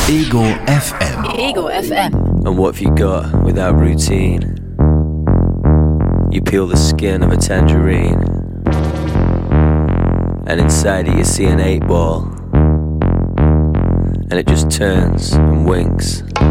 Ego FM. Ego FM. And what have you got without routine? You peel the skin of a tangerine, and inside it you see an 8-ball, and it just turns and winks.